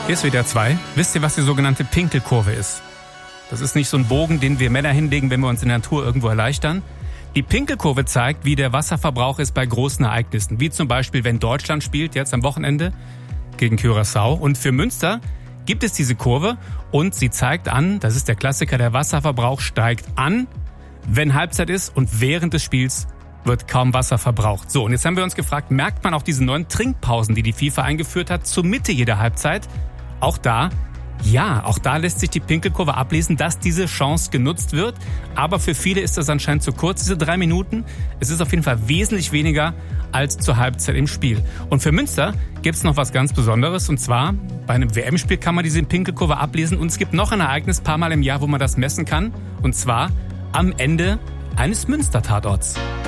Hier ist WDR 2. Wisst ihr, was die sogenannte Pinkelkurve ist? Das ist nicht so ein Bogen, den wir Männer hinlegen, wenn wir uns in der Natur irgendwo erleichtern. Die Pinkelkurve zeigt, wie der Wasserverbrauch ist bei großen Ereignissen. Wie zum Beispiel, wenn Deutschland spielt, jetzt am Wochenende gegen Curaçao. Und für Münster gibt es diese Kurve und sie zeigt an, das ist der Klassiker, der Wasserverbrauch steigt an, wenn Halbzeit ist, und während des Spiels wird kaum Wasser verbraucht. So, und jetzt haben wir uns gefragt, merkt man auch diese neuen Trinkpausen, die die FIFA eingeführt hat, zur Mitte jeder Halbzeit? Auch da lässt sich die Pinkelkurve ablesen, dass diese Chance genutzt wird. Aber für viele ist das anscheinend zu kurz, diese 3 Minuten. Es ist auf jeden Fall wesentlich weniger als zur Halbzeit im Spiel. Und für Münster gibt es noch was ganz Besonderes. Und zwar, bei einem WM-Spiel kann man diese Pinkelkurve ablesen. Und es gibt noch ein Ereignis, paar Mal im Jahr, wo man das messen kann. Und zwar am Ende eines Münster-Tatorts.